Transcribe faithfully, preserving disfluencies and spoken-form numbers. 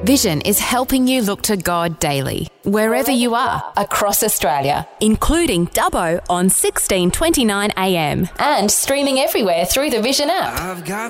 Vision is helping you look to God daily, wherever you are, across Australia, including Dubbo on sixteen twenty-nine A M and streaming everywhere through the Vision app.